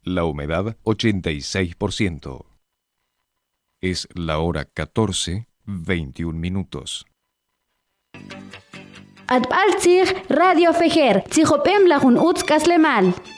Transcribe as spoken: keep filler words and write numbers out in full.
La humedad ochenta y seis por ciento. Es la hora catorce, veintiún minutos. Atbaltzig Radio Fejer, Tzijopem Lajun Utz Kaslemal.